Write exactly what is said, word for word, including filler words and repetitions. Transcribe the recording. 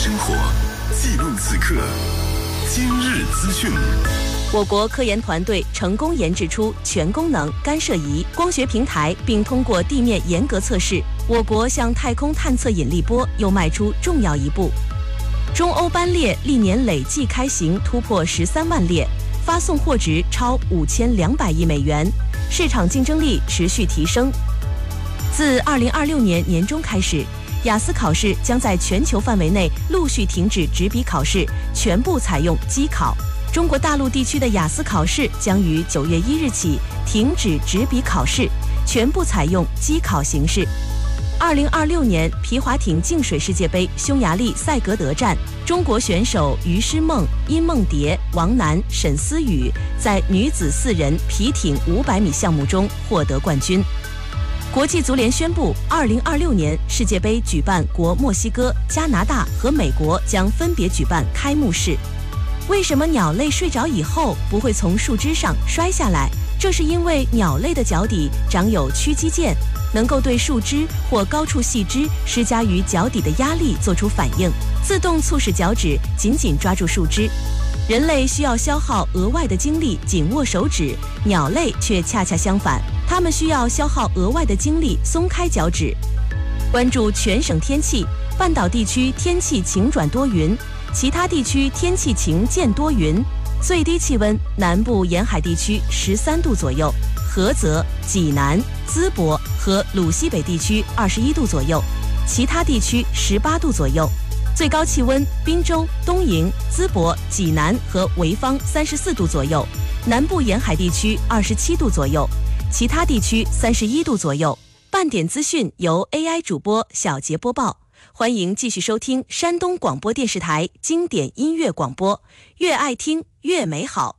生活，记录此刻。今日资讯。 我国科研团队成功研制出全功能干涉仪光学平台，并通过地面严格测试，我国向太空探测引力波又迈出重要一步。中欧班列历年累计开行突破十三万列，发送货值超五千两百亿美元，市场竞争力持续提升。自二零二六年年中开始，雅思考试将在全球范围内陆续停止纸笔考试，全部采用机考。中国大陆地区的雅思考试将于九月一日起停止纸笔考试，全部采用机考形式。二零二六年皮划艇净水世界杯匈牙利塞格德站，中国选手于诗梦、殷梦蝶、王楠、沈思雨在女子四人皮艇五百米项目中获得冠军。国际足联宣布，二零二六年世界杯举办国墨西哥、加拿大和美国将分别举办开幕式。为什么鸟类睡着以后不会从树枝上摔下来？这是因为鸟类的脚底长有屈肌腱，能够对树枝或高处细枝施加于脚底的压力做出反应，自动促使脚趾紧紧抓住树枝。人类需要消耗额外的精力紧握手指，鸟类却恰恰相反，它们需要消耗额外的精力松开脚趾。关注全省天气，半岛地区天气晴转多云，其他地区天气晴见多云，最低气温南部沿海地区十三度左右，菏泽、济南、淄博和鲁西北地区二十一度左右，其他地区十八度左右。最高气温滨州、东营、淄博、济南和潍坊三十四度左右，南部沿海地区二十七度左右，其他地区三十一度左右。半点资讯由 A I 主播小杰播报。欢迎继续收听山东广播电视台经典音乐广播，越爱听越美好。